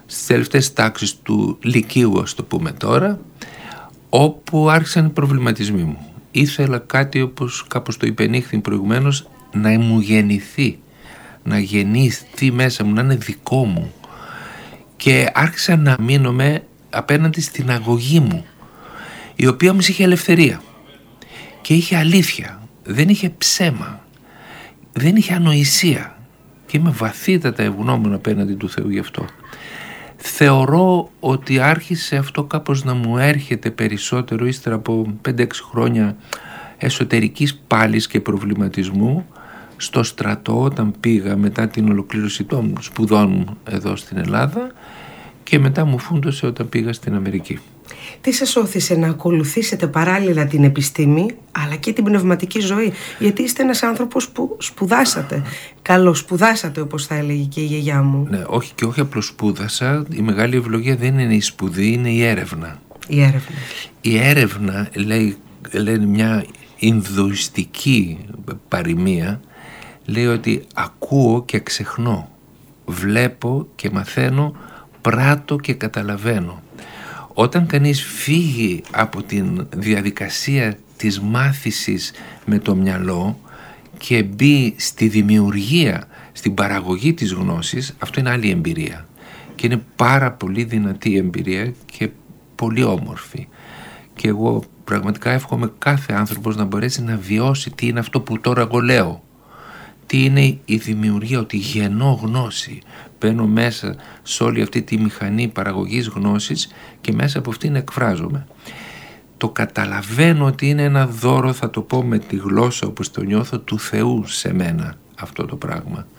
στις τελευταίες τάξεις του λυκείου, ας το πούμε τώρα, όπου άρχισαν οι προβληματισμοί μου. Ήθελα κάτι, όπως κάπως το υπενήχθη προηγουμένως, να μου γεννηθεί, να γεννηθεί μέσα μου, να είναι δικό μου. Και άρχισα να μείνομαι απέναντι στην αγωγή μου, η οποία όμως είχε ελευθερία και είχε αλήθεια, δεν είχε ψέμα, δεν είχε ανοησία, και είμαι βαθύτατα ευγνώμων απέναντι του Θεού γι' αυτό. Θεωρώ ότι άρχισε αυτό κάπως να μου έρχεται περισσότερο ύστερα από 5-6 χρόνια εσωτερικής πάλης και προβληματισμού στο στρατό, όταν πήγα μετά την ολοκλήρωση των σπουδών μου εδώ στην Ελλάδα, και μετά μου φούντωσε όταν πήγα στην Αμερική. Τι σας όθησε να ακολουθήσετε παράλληλα την επιστήμη αλλά και την πνευματική ζωή? Γιατί είστε ένας άνθρωπος που σπουδάσατε, καλοσπουδάσατε, όπως θα έλεγε και η γιαγιά μου. Ναι, όχι, και όχι απλώς σπούδασα. Η μεγάλη ευλογία δεν είναι η σπουδή, είναι η έρευνα. Η έρευνα, λέει μια ινδουιστική παροιμία, λέει ότι ακούω και ξεχνώ, βλέπω και μαθαίνω, πράττω και καταλαβαίνω. Όταν κανείς φύγει από την διαδικασία της μάθησης με το μυαλό και μπει στη δημιουργία, στην παραγωγή της γνώσης, αυτό είναι άλλη εμπειρία. Και είναι πάρα πολύ δυνατή εμπειρία και πολύ όμορφη. Και εγώ πραγματικά εύχομαι κάθε άνθρωπος να μπορέσει να βιώσει τι είναι αυτό που τώρα εγώ λέω. Τι είναι η δημιουργία, ότι γεννώ γνώση. Μπαίνω μέσα σε όλη αυτή τη μηχανή παραγωγής γνώσης και μέσα από αυτήν εκφράζομαι. Το καταλαβαίνω ότι είναι ένα δώρο, θα το πω με τη γλώσσα όπως το νιώθω, του Θεού σε μένα αυτό το πράγμα.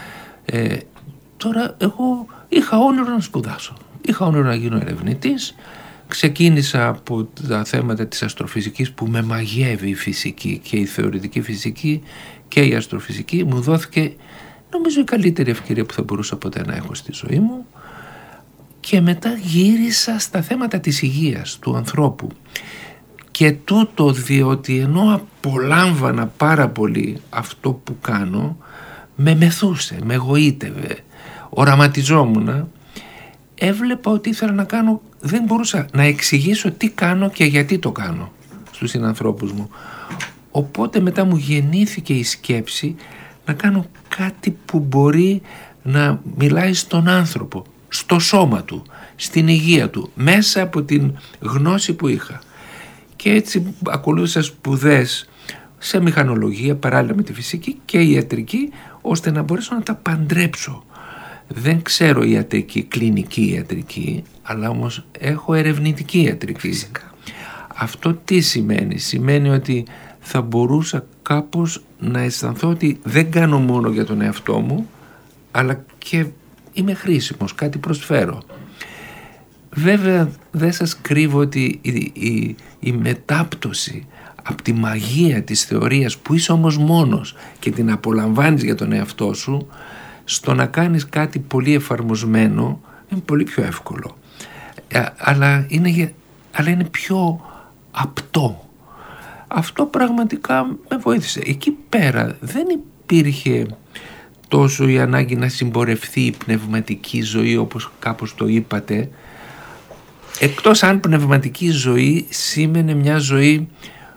Τώρα εγώ είχα όνειρο να σπουδάσω, είχα όνειρο να γίνω ερευνητής. Ξεκίνησα από τα θέματα της αστροφυσικής που με μαγεύει η φυσική, και η θεωρητική φυσική και η αστροφυσική. Μου δόθηκε, νομίζω, η καλύτερη ευκαιρία που θα μπορούσα ποτέ να έχω στη ζωή μου, και μετά γύρισα στα θέματα της υγείας του ανθρώπου, και τούτο διότι ενώ απολάμβανα πάρα πολύ αυτό που κάνω, με μεθούσε, με εγωίτευε, οραματιζόμουν, έβλεπα ότι ήθελα να κάνω, δεν μπορούσα να εξηγήσω τι κάνω και γιατί το κάνω στους συνανθρώπους μου. Οπότε μετά μου γεννήθηκε η σκέψη να κάνω κάτι που μπορεί να μιλάει στον άνθρωπο, στο σώμα του, στην υγεία του, μέσα από την γνώση που είχα. Και έτσι ακολούθησα σπουδές σε μηχανολογία παράλληλα με τη φυσική και ιατρική, ώστε να μπορέσω να τα παντρέψω. Δεν ξέρω ιατρική, κλινική ιατρική, αλλά όμως έχω ερευνητική ιατρική. Φυσικά. Αυτό τι σημαίνει? Σημαίνει ότι θα μπορούσα κάπως να αισθανθώ ότι δεν κάνω μόνο για τον εαυτό μου, αλλά και είμαι χρήσιμος, κάτι προσφέρω. Βέβαια δεν σας κρύβω ότι η μετάπτωση από τη μαγεία της θεωρίας, που είσαι όμως μόνος και την απολαμβάνεις για τον εαυτό σου, στο να κάνεις κάτι πολύ εφαρμοσμένο είναι πολύ πιο εύκολο, αλλά είναι πιο απτό. Αυτό πραγματικά με βοήθησε. Εκεί πέρα δεν υπήρχε τόσο η ανάγκη να συμπορευθεί η πνευματική ζωή, όπως κάπως το είπατε, εκτός αν πνευματική ζωή σήμαινε μια ζωή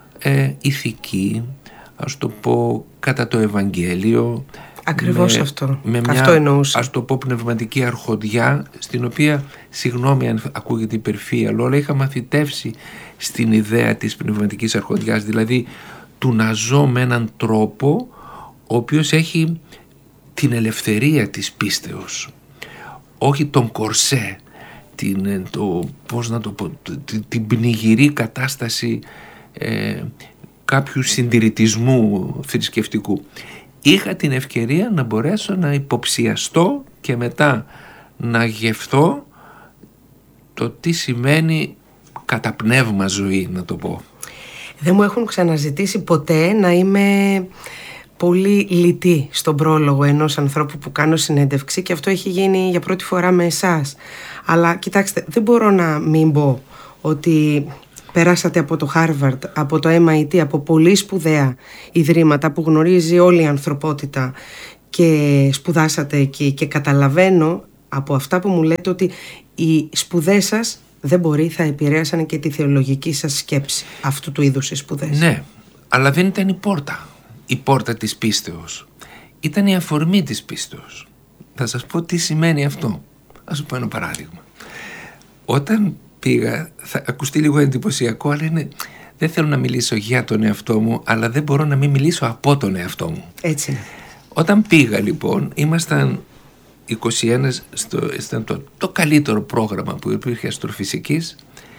ηθική, ας το πω κατά το Ευαγγέλιο. Ακριβώς αυτό εννοούσα. Ας το πω πνευματική αρχοντιά, στην οποία, συγγνώμη αν ακούγεται υπερφύαλο, αλλά είχα μαθητεύσει στην ιδέα της πνευματικής αρχοντιάς, δηλαδή του να ζω με έναν τρόπο ο οποίος έχει την ελευθερία της πίστεως, όχι τον κορσέ, την πνιγυρή κατάσταση κάποιου συντηρητισμού θρησκευτικού. Είχα την ευκαιρία να μπορέσω να υποψιαστώ και μετά να γευθώ το τι σημαίνει κατά πνεύμα ζωή, να το πω. Δεν μου έχουν ξαναζητήσει ποτέ να είμαι πολύ λιτή στον πρόλογο ενός ανθρώπου που κάνω συνέντευξη, και αυτό έχει γίνει για πρώτη φορά με εσάς. Αλλά κοιτάξτε, δεν μπορώ να μην πω ότι περάσατε από το Harvard, από το MIT, από πολύ σπουδαία ιδρύματα που γνωρίζει όλη η ανθρωπότητα, και σπουδάσατε εκεί, και καταλαβαίνω από αυτά που μου λέτε ότι οι σπουδές σας δεν μπορεί, θα επηρέασαν και τη θεολογική σας σκέψη, αυτού του είδους οι σπουδές. Ναι, αλλά δεν ήταν η πόρτα της πίστεως. Ήταν η αφορμή της πίστεως. Θα σας πω τι σημαίνει αυτό. Θα σου πω ένα παράδειγμα. Όταν πήγα, θα ακουστεί λίγο εντυπωσιακό, αλλά δεν θέλω να μιλήσω για τον εαυτό μου, αλλά δεν μπορώ να μην μιλήσω από τον εαυτό μου. Έτσι είναι. Όταν πήγα λοιπόν, ήμασταν 21, ήταν το καλύτερο πρόγραμμα που υπήρχε αστροφυσικής.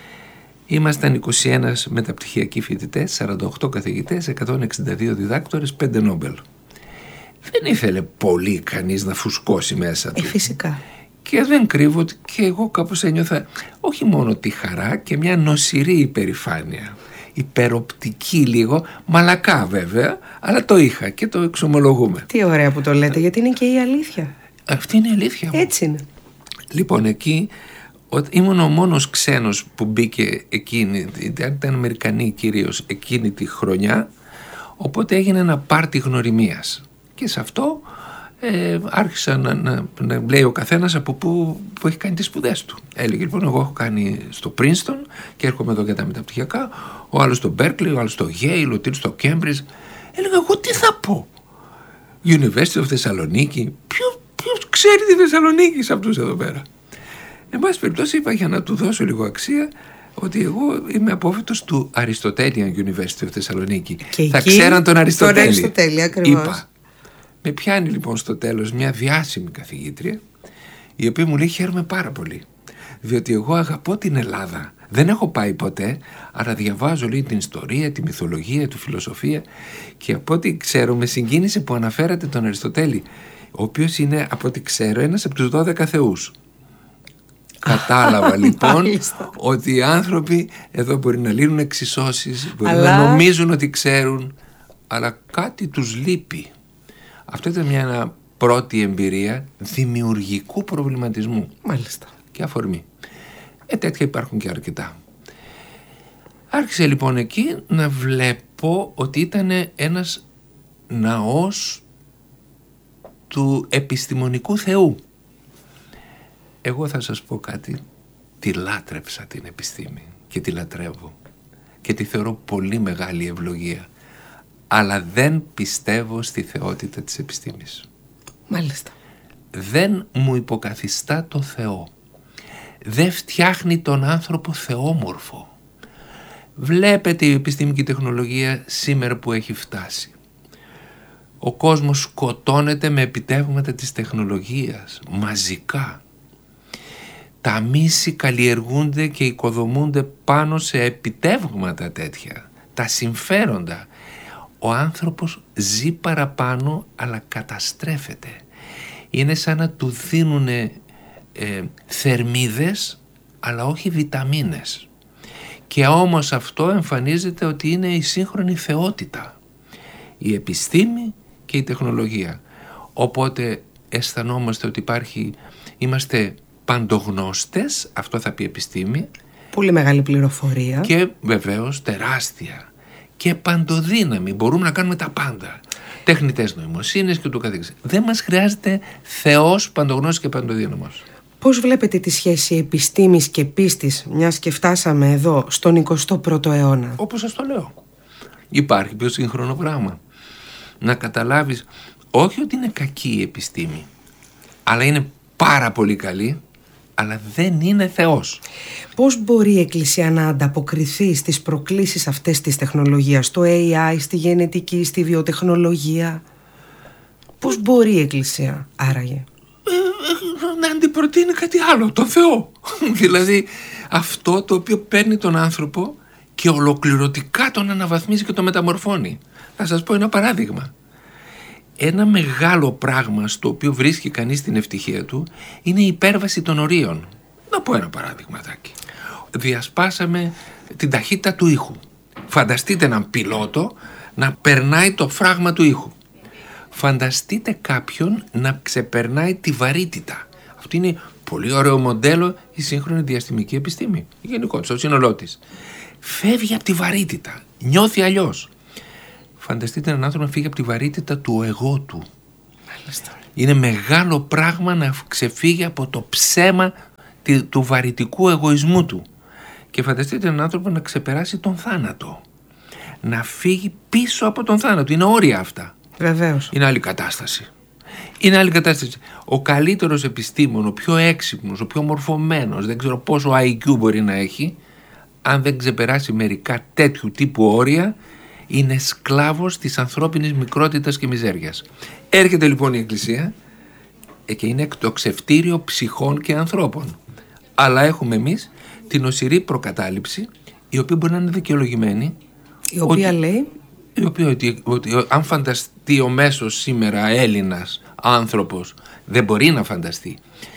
Ήμασταν 21 μεταπτυχιακοί φοιτητές, 48 καθηγητές, 162 διδάκτορες, 5 Νόμπελ. Δεν ήθελε πολύ κανείς να φουσκώσει μέσα του. Φυσικά. Και δεν κρύβω ότι και εγώ κάπως ένιωθα όχι μόνο τη χαρά και μια νοσηρή υπερηφάνεια. Υπεροπτική λίγο, μαλακά βέβαια, αλλά το είχα και το εξομολογούμε. Τι ωραία που το λέτε, γιατί είναι και η αλήθεια. Αυτή είναι η αλήθεια μου. Έτσι είναι. Λοιπόν, εκεί ήμουν ο μόνος ξένος που μπήκε εκείνη, ήταν Αμερικανοί κυρίως εκείνη τη χρονιά, οπότε έγινε ένα πάρτι γνωριμίας. Και σε αυτό άρχισα να λέει ο καθένας από πού έχει κάνει τις σπουδές του. Έλεγε λοιπόν, εγώ έχω κάνει στο Princeton και έρχομαι εδώ για τα μεταπτυχιακά, ο άλλος στο Berkeley, ο άλλος στο Yale, ο τρίτος στο Cambridge. Έλεγα εγώ τι θα πω. University of Θεσσαλονίκη. Ποιος ξέρει τη Θεσσαλονίκη σε αυτούς εδώ πέρα. Εν πάση περιπτώσει είπα, για να του δώσω λίγο αξία, ότι εγώ είμαι απόφοιτος του Αριστοτέλειαν University of Θεσσαλονίκη. Θα ξέραν τον Αριστοτέλη. Ακριβώς. Είπα. Με πιάνει λοιπόν στο τέλος μια διάσημη καθηγήτρια, η οποία μου λέει χαίρομαι πάρα πολύ, διότι εγώ αγαπώ την Ελλάδα. Δεν έχω πάει ποτέ, αλλά διαβάζω λέει την ιστορία, τη μυθολογία, τη φιλοσοφία, και από ό,τι ξέρω με συγκίνησε που αναφέρατε τον Αριστοτέλη, ο οποίος είναι από ό,τι ξέρω ένας από τους 12 θεούς. Κατάλαβα λοιπόν ότι οι άνθρωποι εδώ μπορεί να λύνουν εξισώσεις, μπορεί να νομίζουν ότι ξέρουν, αλλά κάτι τους λείπει. Αυτό ήταν μια πρώτη εμπειρία δημιουργικού προβληματισμού. Μάλιστα. Και αφορμή. Τέτοια υπάρχουν και αρκετά. Άρχισε λοιπόν εκεί να βλέπω ότι ήταν ένας ναός του επιστημονικού Θεού. Εγώ θα σας πω κάτι, τη λάτρεψα την επιστήμη και τη λατρεύω και τη θεωρώ πολύ μεγάλη ευλογία, αλλά δεν πιστεύω στη θεότητα της επιστήμης. Μάλιστα. Δεν μου υποκαθιστά το Θεό, δεν φτιάχνει τον άνθρωπο θεόμορφο. Βλέπετε η επιστήμικη τεχνολογία σήμερα που έχει φτάσει. Ο κόσμος σκοτώνεται με επιτεύγματα της τεχνολογίας, μαζικά. Τα μίση καλλιεργούνται και οικοδομούνται πάνω σε επιτεύγματα τέτοια. Τα συμφέροντα. Ο άνθρωπος ζει παραπάνω αλλά καταστρέφεται. Είναι σαν να του δίνουνε θερμίδες αλλά όχι βιταμίνες. Και όμως αυτό εμφανίζεται ότι είναι η σύγχρονη θεότητα. Η επιστήμη και η τεχνολογία. Οπότε αισθανόμαστε ότι είμαστε παντογνώστες, αυτό θα πει επιστήμη. Πολύ μεγάλη πληροφορία. Και βεβαίως τεράστια. Και παντοδύναμη. Μπορούμε να κάνουμε τα πάντα. Τεχνητές νοημοσύνες και το καθεξής. Δεν μας χρειάζεται Θεός παντογνώστης και παντοδύναμος. Πώς βλέπετε τη σχέση επιστήμης και πίστης, μιας και φτάσαμε εδώ στον 21ο αιώνα? Όπως σας το λέω. Υπάρχει πιο σύγχρονο πράγμα. Να καταλάβεις όχι ότι είναι κακή η επιστήμη, αλλά είναι πάρα πολύ καλή, αλλά δεν είναι Θεός. Πώς μπορεί η Εκκλησία να ανταποκριθεί στις προκλήσεις αυτές της τεχνολογίας, στο AI, στη γενετική, στη βιοτεχνολογία? Πώς μπορεί η Εκκλησία άραγε να αντιπροτείνει κάτι άλλο, τον Θεό? Δηλαδή αυτό το οποίο παίρνει τον άνθρωπο και ολοκληρωτικά τον αναβαθμίζει και τον μεταμορφώνει. Θα σας πω ένα παράδειγμα. Ένα μεγάλο πράγμα στο οποίο βρίσκει κανείς την ευτυχία του είναι η υπέρβαση των ορίων. Να πω ένα παράδειγματάκι. Διασπάσαμε την ταχύτητα του ήχου. Φανταστείτε έναν πιλότο να περνάει το φράγμα του ήχου. Φανταστείτε κάποιον να ξεπερνάει τη βαρύτητα. Αυτό είναι πολύ ωραίο μοντέλο η σύγχρονη διαστημική επιστήμη. Γενικότερα, στο σύνολό της. Φεύγει από τη βαρύτητα. Νιώθει αλλιώς. Φανταστείτε έναν άνθρωπο να φύγει από τη βαρύτητα του εγώ του. Μάλιστα. Είναι μεγάλο πράγμα να ξεφύγει από το ψέμα του βαρυτικού εγωισμού του. Και φανταστείτε έναν άνθρωπο να ξεπεράσει τον θάνατο. Να φύγει πίσω από τον θάνατο. Είναι όρια αυτά. Βεβαίως. Είναι άλλη κατάσταση. Είναι άλλη κατάσταση. Ο καλύτερος επιστήμον, ο πιο έξυπνος, ο πιο μορφωμένος, δεν ξέρω πόσο IQ μπορεί να έχει, αν δεν ξεπεράσει μερικά τέτοιου τύπου όρια, είναι σκλάβος της ανθρώπινης μικρότητας και μιζέριας. Έρχεται λοιπόν η Εκκλησία και είναι το ξεφτήριο ψυχών και ανθρώπων. Αλλά έχουμε εμείς την οσηρή προκατάληψη, η οποία μπορεί να είναι δικαιολογημένη. Η οποία λέει... Η οποία ότι αν φανταστεί ο μέσος σήμερα Έλληνας άνθρωπος, δεν μπορεί να φανταστεί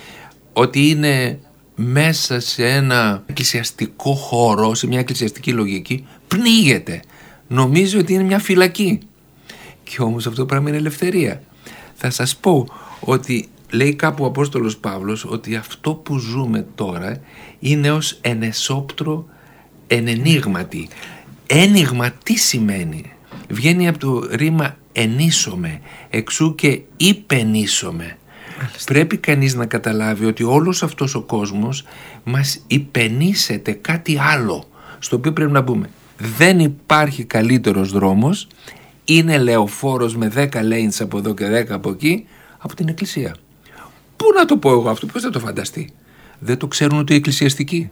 ότι είναι μέσα σε ένα εκκλησιαστικό χώρο, σε μια εκκλησιαστική λογική, πνίγεται. Νομίζει ότι είναι μια φυλακή. Και όμως αυτό το πράγμα είναι ελευθερία. Θα σας πω ότι λέει κάπου ο Απόστολος Παύλος ότι αυτό που ζούμε τώρα είναι ως ενεσόπτρο ενενίγματι. Ένιγμα τι σημαίνει? Βγαίνει από το ρήμα ενίσομαι, εξού και υπενίσομαι. Πρέπει κανείς να καταλάβει ότι όλος αυτός ο κόσμος μας υπενήσεται κάτι άλλο, στο οποίο πρέπει να μπούμε. Δεν υπάρχει καλύτερος δρόμος, είναι λεωφόρος με 10 lanes από εδώ και 10 από εκεί, από την Εκκλησία. Πού να το πω εγώ αυτό, ποιος θα το φανταστεί? Δεν το ξέρουν ούτε οι εκκλησιαστικοί.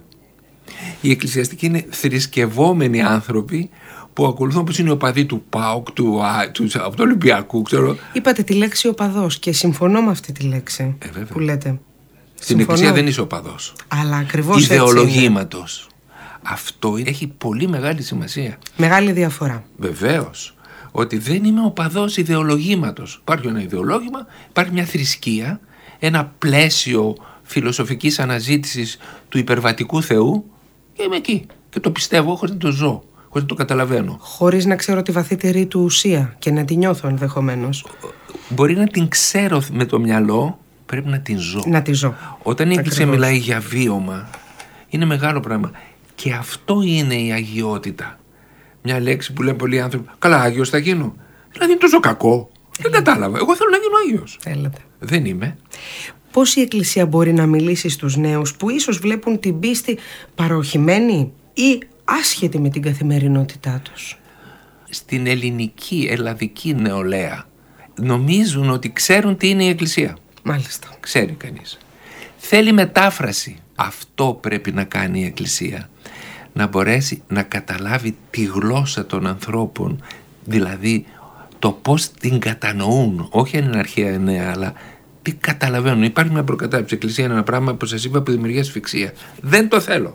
Οι εκκλησιαστικοί είναι θρησκευόμενοι άνθρωποι που ακολουθούν, όπως είναι οι οπαδοί του ΠΑΟΚ, από του Ολυμπιακού, ξέρω. Είπατε τη λέξη οπαδός και συμφωνώ με αυτή τη λέξη που λέτε. Στην Εκκλησία δεν είσαι οπαδός. Αλλά ακριβώς ιδεολογήματος. Αυτό έχει πολύ μεγάλη σημασία. Μεγάλη διαφορά. Βεβαίως. Ότι δεν είμαι οπαδός ιδεολογήματος. Υπάρχει ένα ιδεολόγημα, υπάρχει μια θρησκεία, ένα πλαίσιο φιλοσοφικής αναζήτησης του υπερβατικού Θεού και είμαι εκεί. Και το πιστεύω χωρίς να το ζω, χωρίς να το καταλαβαίνω. Χωρίς να ξέρω τη βαθύτερη του ουσία και να τη νιώθω ενδεχομένως. Μπορεί να την ξέρω με το μυαλό, πρέπει να την ζω. Να τη ζω. Όταν η Εκκλησία μιλάει για βίωμα, είναι μεγάλο πράγμα. Και αυτό είναι η αγιότητα. Μια λέξη που λένε πολλοί άνθρωποι, καλά, Άγιος θα γίνω. Δηλαδή είναι τόσο κακό. Δεν κατάλαβα. Εγώ θέλω να γίνω Άγιος. Θέλετε. Δεν είμαι. Πώς η Εκκλησία μπορεί να μιλήσει στους νέους που ίσως βλέπουν την πίστη παροχημένη ή άσχετη με την καθημερινότητά τους? Στην ελληνική, ελλαδική νεολαία νομίζουν ότι ξέρουν τι είναι η Εκκλησία. Μάλιστα. Ξέρει κανείς. Θέλει μετάφραση. Αυτό πρέπει να κάνει η Εκκλησία. Να μπορέσει να καταλάβει τη γλώσσα των ανθρώπων, δηλαδή το πώς την κατανοούν, όχι αν είναι αρχαία νέα, αλλά τι καταλαβαίνουν. Υπάρχει μια προκατάληψη. Η Εκκλησία είναι ένα πράγμα που σας είπα που δημιουργεί ασφυξία. Δεν το θέλω.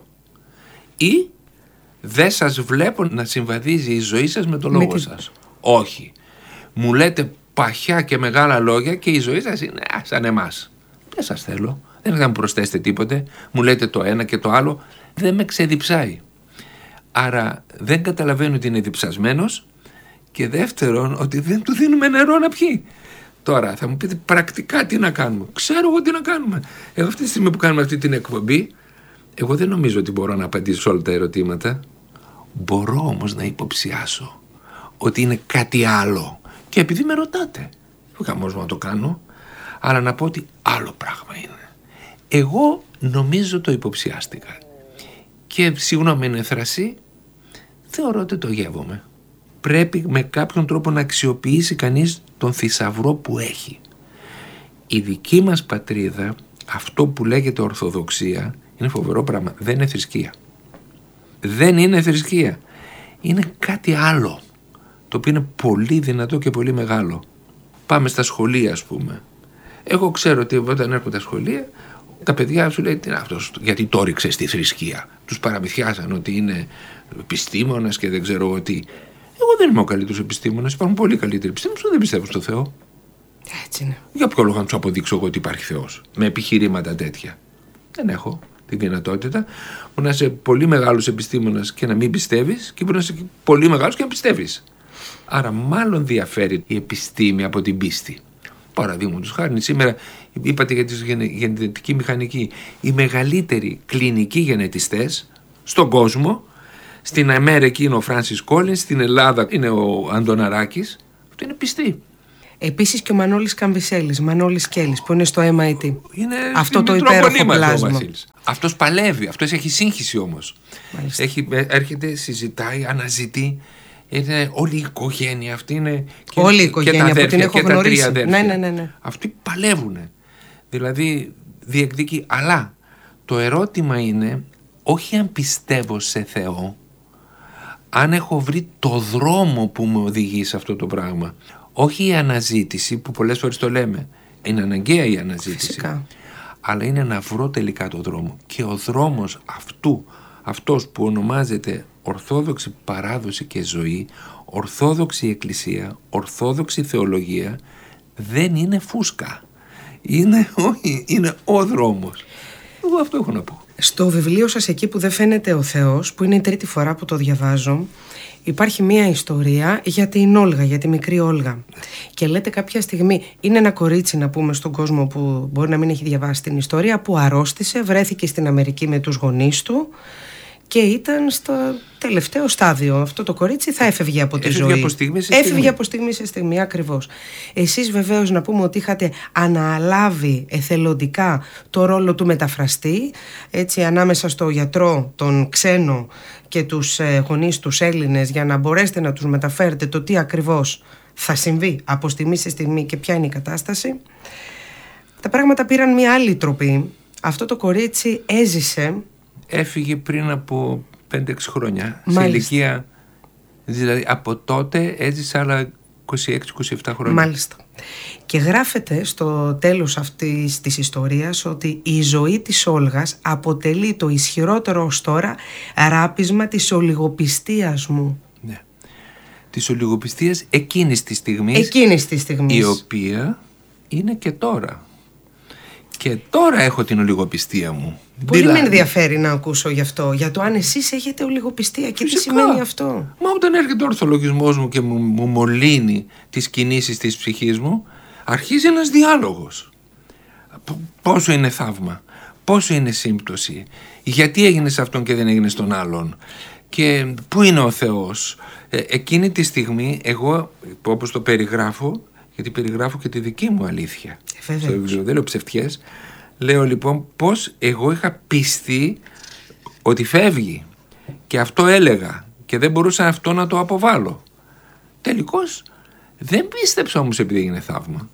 Ή δεν σας βλέπω να συμβαδίζει η ζωή σας με το λόγο σας. Όχι. Μου λέτε παχιά και μεγάλα λόγια και η ζωή σας είναι σαν εμάς. Δεν σας θέλω. Δεν θα μου προσθέσετε τίποτε. Μου λέτε το ένα και το άλλο. Δεν με ξεδιψάει. Άρα δεν καταλαβαίνω ότι είναι διψασμένος και δεύτερον ότι δεν του δίνουμε νερό να πιει. Τώρα θα μου πείτε πρακτικά τι να κάνουμε. Ξέρω εγώ τι να κάνουμε. Εγώ αυτή τη στιγμή που κάνουμε αυτή την εκπομπή, εγώ δεν νομίζω ότι μπορώ να απαντήσω σε όλα τα ερωτήματα. Μπορώ όμως να υποψιάσω ότι είναι κάτι άλλο. Και επειδή με ρωτάτε, δεν χαμός να το κάνω, αλλά να πω ότι άλλο πράγμα είναι. Εγώ νομίζω το υποψιάστηκα. Και συγγνώμη είναι θρασί, θεωρώ ότι το γεύομαι. Πρέπει με κάποιον τρόπο να αξιοποιήσει κανείς τον θησαυρό που έχει. Η δική μας πατρίδα, αυτό που λέγεται Ορθοδοξία, είναι φοβερό πράγμα. Δεν είναι θρησκεία. Δεν είναι θρησκεία. Είναι κάτι άλλο, το οποίο είναι πολύ δυνατό και πολύ μεγάλο. Πάμε στα σχολεία, ας πούμε. Εγώ ξέρω ότι όταν έρχονται τα σχολεία, τα παιδιά σου λέει τι είναι αυτός, γιατί το ρίξε στη θρησκεία. Τους παραμυθιάζαν ότι είναι επιστήμονας και δεν ξέρω ότι. Εγώ δεν είμαι ο καλύτερος επιστήμονας. Υπάρχουν πολύ καλύτεροι επιστήμονες που δεν πιστεύουν στο Θεό. Έτσι είναι. Για ποιο λόγο να τους αποδείξω εγώ ότι υπάρχει Θεός με επιχειρήματα τέτοια? Δεν έχω τη δυνατότητα. Μπορεί να είσαι πολύ μεγάλος επιστήμονας και να μην πιστεύεις, και μπορεί να είσαι πολύ μεγάλος και να πιστεύεις. Άρα, μάλλον διαφέρει η επιστήμη από την πίστη. Παραδείγματος χάρη, σήμερα είπατε για τη γενετική μηχανική. Οι μεγαλύτεροι κλινικοί γενετιστές στον κόσμο, στην Αμερική είναι ο Φράνσις Κόλινς, στην Ελλάδα είναι ο Αντωναράκης. Αυτό είναι πιστή. Επίσης και ο Μανώλης Καμβισέλης, Μανώλης Κέλλης, που είναι στο MIT. Είναι αυτό το υπέροχο πλάσμα. Αυτός παλεύει, αυτός έχει σύγχυση όμως. Έρχεται, συζητάει, αναζητεί. Είναι όλη η οικογένεια αυτή. Είναι και, όλη η οικογένεια και τα που την έχω γνωρίσει. Ναι. Αυτοί παλεύουν. Δηλαδή διεκδικεί. Αλλά το ερώτημα είναι όχι αν πιστεύω σε Θεό, αν έχω βρει το δρόμο που με οδηγεί σε αυτό το πράγμα. Όχι η αναζήτηση, που πολλές φορές το λέμε. Είναι αναγκαία η αναζήτηση. Φυσικά. Αλλά είναι να βρω τελικά το δρόμο. Και ο δρόμος αυτός που ονομάζεται Ορθόδοξη παράδοση και ζωή, Ορθόδοξη εκκλησία, Ορθόδοξη θεολογία, δεν είναι φούσκα. Είναι ο δρόμος. Εγώ αυτό έχω να πω. Στο βιβλίο σας, εκεί που δεν φαίνεται ο Θεός, που είναι η τρίτη φορά που το διαβάζω, υπάρχει μία ιστορία για την Όλγα, για τη μικρή Όλγα. Και λέτε κάποια στιγμή, είναι ένα κορίτσι, να πούμε στον κόσμο που μπορεί να μην έχει διαβάσει την ιστορία, που αρρώστησε, βρέθηκε στην Αμερική με τους γονείς του και ήταν στο τελευταίο στάδιο. Αυτό το κορίτσι θα έφευγε από τη ζωή. Έφευγε από στιγμή σε στιγμή, ακριβώς. Εσείς βεβαίως να πούμε ότι είχατε αναλάβει εθελοντικά το ρόλο του μεταφραστή, έτσι, ανάμεσα στο γιατρό, τον ξένο και τους γονείς τους Έλληνες, για να μπορέσετε να τους μεταφέρετε το τι ακριβώς θα συμβεί από στιγμή σε στιγμή και ποια είναι η κατάσταση. Τα πράγματα πήραν μια άλλη τροπή. Αυτό το κορίτσι έζησε. Έφυγε πριν από 5-6 χρόνια. Μάλιστα. Σε ηλικία, δηλαδή από τότε έζησε άλλα 26-27 χρόνια. Μάλιστα. Και γράφεται στο τέλος αυτής της ιστορίας ότι η ζωή της Όλγας αποτελεί το ισχυρότερο ως τώρα ράπισμα της ολιγοπιστίας μου. Ναι. Της ολιγοπιστίας εκείνης της στιγμής. Η οποία είναι και τώρα. Και τώρα έχω την ολιγοπιστία μου. Πολύ με ενδιαφέρει να ακούσω γι' αυτό. Για το αν εσείς έχετε ολιγοπιστία και τι σημαίνει αυτό. Μα όταν έρχεται ο ορθολογισμός μου και μου μολύνει τις κινήσεις της ψυχής μου, αρχίζει ένας διάλογος. Πόσο είναι θαύμα, πόσο είναι σύμπτωση, γιατί έγινε σε αυτόν και δεν έγινε στον άλλον, και πού είναι ο Θεός. Εκείνη τη στιγμή εγώ, όπως το περιγράφω, γιατί περιγράφω και τη δική μου αλήθεια στο βιβλίο, δεν λέω ψευτιές. Λέω λοιπόν πως εγώ είχα πιστεί ότι φεύγει και αυτό έλεγα και δεν μπορούσα αυτό να το αποβάλω. Τελικώς δεν πίστεψα όμως επειδή έγινε θαύμα.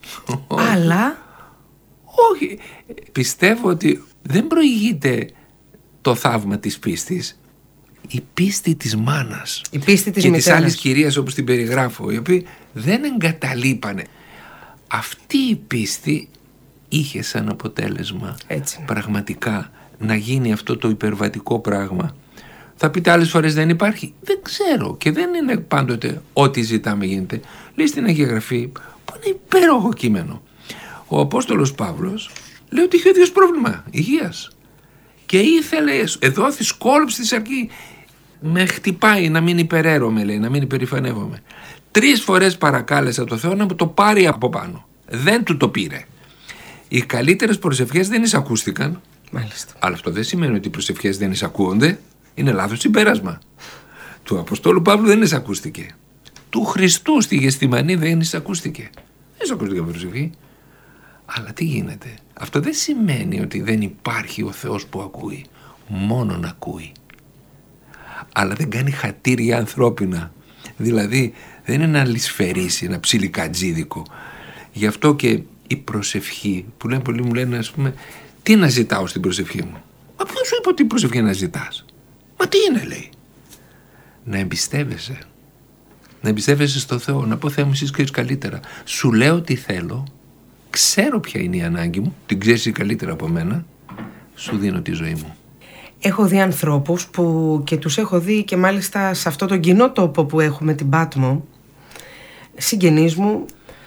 Αλλά όχι, πιστεύω ότι δεν προηγείται το θαύμα της πίστης, η πίστη της μάνας, η πίστη της και μητέρας, της άλλης κυρίας όπως την περιγράφω, οι οποίοι δεν εγκαταλείπανε. Αυτή η πίστη είχε σαν αποτέλεσμα πραγματικά να γίνει αυτό το υπερβατικό πράγμα. Θα πείτε άλλες φορές δεν υπάρχει. Δεν ξέρω, και δεν είναι πάντοτε ό,τι ζητάμε γίνεται. Λέει στην Αγία Γραφή, που είναι υπέροχο κείμενο, ο Απόστολος Παύλος λέει ότι είχε ο ίδιος πρόβλημα υγείας και ήθελε, εδόθη σκόλψη της αρκεί, με χτυπάει να μην υπεραίρομαι, λέει, να μην υπερηφανεύομαι. 3 φορές παρακάλεσα το Θεό να μου το πάρει από πάνω. Δεν του το πήρε. Οι καλύτερες προσευχές δεν εισακούστηκαν. Μάλιστα. Αλλά αυτό δεν σημαίνει ότι οι προσευχές δεν εισακούονται. Είναι λάθος συμπέρασμα. Του Αποστόλου Παύλου δεν εισακούστηκε. Του Χριστού στη Γεστημανή δεν εισακούστηκε. Δεν εισακούστηκε προσευχή. Αλλά τι γίνεται. Αυτό δεν σημαίνει ότι δεν υπάρχει ο Θεός που ακούει. Μόνον ακούει. Αλλά δεν κάνει χατήρια ανθρώπινα. Δηλαδή δεν είναι να λησφαιρίσει, ένα ψιλικατζίδικο. Γι' αυτό και η προσευχή, που λένε πολλοί, μου λένε, ας πούμε, τι να ζητάω στην προσευχή μου. Μα ποιος σου είπε ότι προσευχή να ζητάς? Μα τι είναι, λέει? Να εμπιστεύεσαι. Να εμπιστεύεσαι στο Θεό. Να πω, Θεέ μου, εσύ ξέρεις καλύτερα. Σου λέω τι θέλω, ξέρω ποια είναι η ανάγκη μου, την ξέρεις καλύτερα από μένα, σου δίνω τη ζωή μου. Έχω δει ανθρώπους που, και τους έχω δει και μάλιστα σε αυτό τον κοινό τόπο που έχουμε, την Πάτμο, συγγενείς μου,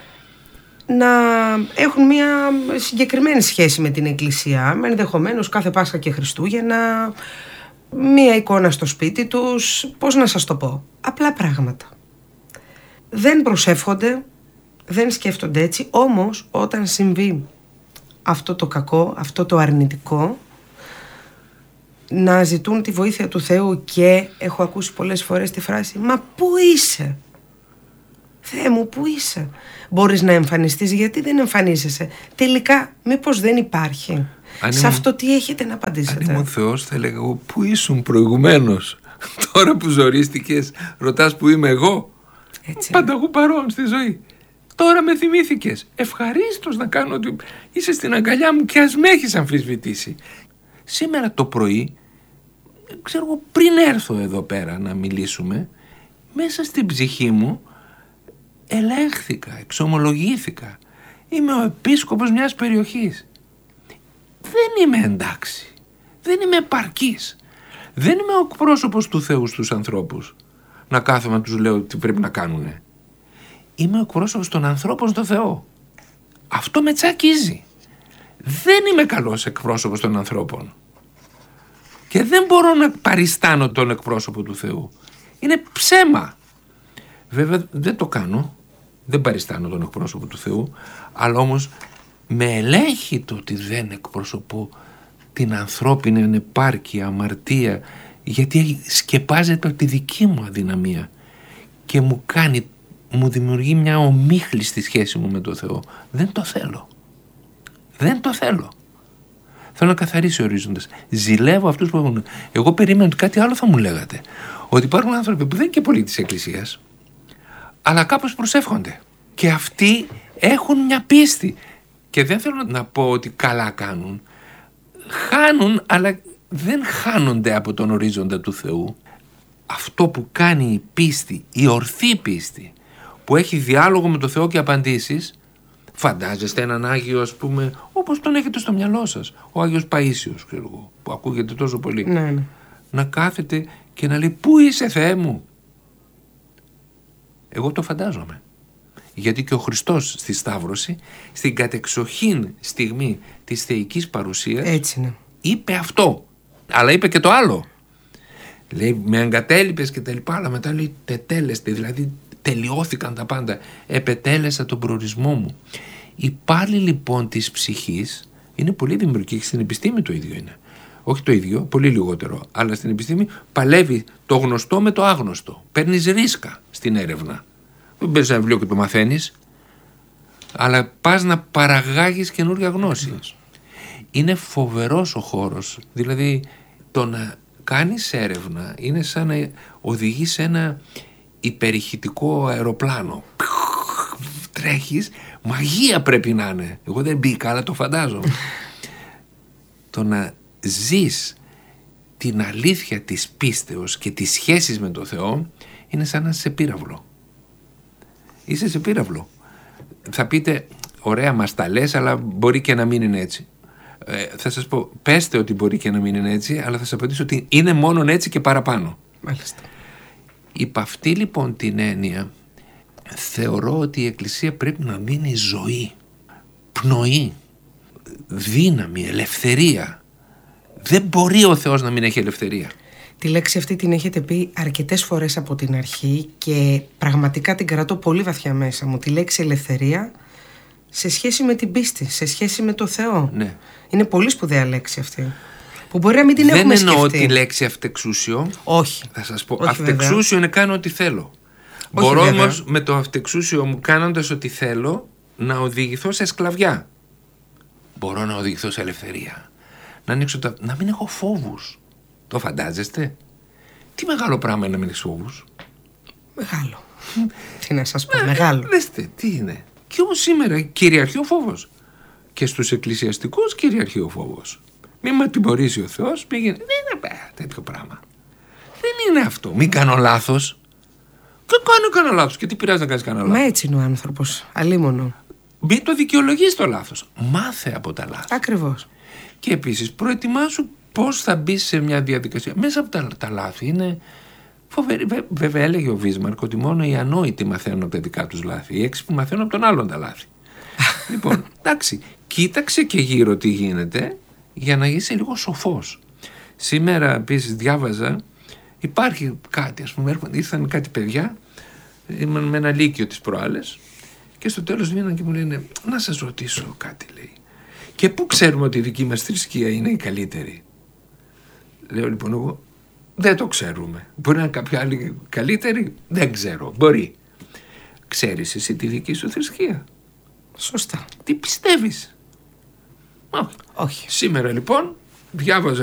να έχουν μια συγκεκριμένη σχέση με την Εκκλησία, με ενδεχομένως κάθε Πάσχα και Χριστούγεννα, μια εικόνα στο σπίτι τους, πώς να σας το πω, απλά πράγματα. Δεν προσεύχονται, δεν σκέφτονται έτσι, όμως όταν συμβεί αυτό το κακό, αυτό το αρνητικό, να ζητούν τη βοήθεια του Θεού. Και έχω ακούσει πολλές φορές τη φράση, μα πού είσαι? Θεέ μου, πού είσαι? Μπορείς να εμφανιστείς, γιατί δεν εμφανίζεσαι? Τελικά μήπως δεν υπάρχει? Σε αυτό τι έχετε να απαντήσετε? Αν ήμουν Θεός θα έλεγα εγώ, πού ήσουν προηγουμένως? Τώρα που ζορίστηκες ρωτάς που είμαι εγώ? Έτσι. Πανταχού παρόν στη ζωή. Τώρα με θυμήθηκες. Ευχαρίστως να κάνω ότι είσαι στην αγκαλιά μου και ας με έχεις αμφισβητήσει. Σήμερα το πρωί, ξέρω εγώ, πριν έρθω εδώ πέρα να μιλήσουμε, μέσα στην ψυχή μου ελέγχθηκα, εξομολογήθηκα. Είμαι ο επίσκοπος μιας περιοχής. Δεν είμαι εντάξει. Δεν είμαι επαρκής. Δεν είμαι ο εκπρόσωπος του Θεού στους ανθρώπους. Να κάθομαι να τους λέω τι πρέπει να κάνουνε. Είμαι ο εκπρόσωπος των ανθρώπων στο Θεό. Αυτό με τσακίζει. Δεν είμαι καλός εκπρόσωπος των ανθρώπων. Και δεν μπορώ να παριστάνω τον εκπρόσωπο του Θεού. Είναι ψέμα. Βέβαια δεν το κάνω. Δεν παριστάνω τον εκπρόσωπο του Θεού. Αλλά όμως με ελέγχει το ότι δεν εκπροσωπώ την ανθρώπινη ανεπάρκεια, αμαρτία, γιατί σκεπάζεται από τη δική μου αδυναμία και μου δημιουργεί μια ομίχλη στη σχέση μου με τον Θεό. Δεν το θέλω. Δεν το θέλω. Θέλω να καθαρίσει ορίζοντας. Ζηλεύω αυτούς που έχουν. Εγώ περίμενα ότι κάτι άλλο θα μου λέγατε. Ότι υπάρχουν άνθρωποι που δεν είναι και πολλοί της Εκκλησίας, αλλά κάπως προσεύχονται. Και αυτοί έχουν μια πίστη. Και δεν θέλω να πω ότι καλά κάνουν. Χάνουν, αλλά δεν χάνονται από τον ορίζοντα του Θεού. Αυτό που κάνει η πίστη, η ορθή πίστη, που έχει διάλογο με το Θεό και απαντήσεις. Φαντάζεστε έναν Άγιο, ας πούμε, όπως τον έχετε στο μυαλό σας, ο Άγιος Παΐσιος, ξέρω εγώ, που ακούγεται τόσο πολύ. Ναι. Να κάθεται και να λέει, πού είσαι Θεέ μου? Εγώ το φαντάζομαι. Γιατί και ο Χριστός στη Σταύρωση, στην κατεξοχήν στιγμή της θεϊκής παρουσίας, έτσι είναι, είπε αυτό. Αλλά είπε και το άλλο. Λέει, με εγκατέλειπες και τα λοιπά, αλλά μετά λέει, τετέλεστε, δηλαδή τελειώθηκαν τα πάντα. Επετέλεσα τον προορισμό μου. Η πάλι λοιπόν της ψυχής είναι πολύ δημιουργική και στην επιστήμη το ίδιο είναι. Όχι το ίδιο, πολύ λιγότερο. Αλλά στην επιστήμη παλεύει το γνωστό με το άγνωστο. Παίρνεις ρίσκα στην έρευνα. Δεν παίρνεις ένα βιβλίο και το μαθαίνεις, αλλά πας να παραγάγεις καινούργια γνώση. Είναι φοβερός ο χώρος. Δηλαδή το να κάνεις έρευνα είναι σαν να οδηγείς σε ένα υπερηχητικό αεροπλάνο. Τρέχεις, μαγεία πρέπει να είναι. Εγώ δεν μπήκα, αλλά το φαντάζομαι. Το να ζεις την αλήθεια της πίστεως και τις σχέσεις με τον Θεό είναι σαν να είσαι σε πύραυλο. Είσαι σε πύραυλο. Θα πείτε, ωραία μας τα λες, αλλά μπορεί και να μην είναι έτσι. Θα σας πω, πέστε ότι μπορεί και να μην είναι έτσι, αλλά θα σας απαντήσω ότι είναι μόνον έτσι και παραπάνω. Μάλιστα. Υπ' αυτή λοιπόν την έννοια θεωρώ ότι η Εκκλησία πρέπει να μείνει ζωή, πνοή, δύναμη, ελευθερία. Δεν μπορεί ο Θεός να μην έχει ελευθερία. Τη λέξη αυτή την έχετε πει αρκετές φορές από την αρχή και πραγματικά την κρατώ πολύ βαθιά μέσα μου. Τη λέξη ελευθερία σε σχέση με την πίστη, σε σχέση με το Θεό. Ναι. Είναι πολύ σπουδαία λέξη αυτή. Που μπορεί να μην την έχουμε σκεφτεί. Δεν εννοώ τη λέξη αυτεξούσιο. Όχι. Θα σας πω. Όχι, αυτεξούσιο βέβαια. είναι κάνω ό,τι θέλω. Όχι, μπορώ βέβαια. όμως με το αυτεξούσιο μου κάνοντας ό,τι θέλω να οδηγηθώ σε σκλαβιά. Μπορώ να οδηγηθώ σε ελευθερία. Να ανοίξω να μην έχω φόβους. Το φαντάζεστε? Τι μεγάλο πράγμα είναι να μην έχεις φόβους. Μεγάλο. Τι να σας πω, μεγάλο. Δέστε, τι είναι. Και όμως σήμερα κυριαρχεί ο φόβος. Και στους εκκλησιαστικούς κυριαρχεί ο φόβος. Μην με τιμωρήσει ο Θεός, πήγαινε. Δεν είναι τέτοιο πράγμα. Δεν είναι αυτό. Μην κάνω λάθος. Και κάνω κανένα λάθος. Και τι πειράζει να κάνεις κανένα λάθος. Μα έτσι είναι ο άνθρωπος. Αλίμονο. Μην το δικαιολογείς το λάθος. Μάθε από τα λάθη. Ακριβώς. Και επίσης προετοιμάσου πώς θα μπεις σε μια διαδικασία. Μέσα από τα λάθη είναι φοβερή. Βέβαια έλεγε ο Βίσμαρκ ότι μόνο οι ανόητοι μαθαίνουν από τα δικά τους λάθη. Οι έξυπνοι μαθαίνουν από τον άλλον τα λάθη. Λοιπόν, εντάξει, κοίταξε και γύρω τι γίνεται για να είσαι λίγο σοφός. Σήμερα επίσης διάβαζα, υπάρχει κάτι, ας πούμε, ήρθαν κάτι παιδιά, ήμουν με ένα λύκειο τις προάλλες και στο τέλος βγαίναν και μου λένε, να σας ρωτήσω κάτι, λέει. Και πού ξέρουμε ότι η δική μας θρησκεία είναι η καλύτερη? Λέω λοιπόν εγώ, δεν το ξέρουμε. Μπορεί να είναι κάποια άλλη καλύτερη, δεν ξέρω, μπορεί. Ξέρεις εσύ τη δική σου θρησκεία? Σωστά. Τι πιστεύεις? Όχι. Σήμερα λοιπόν διάβαζα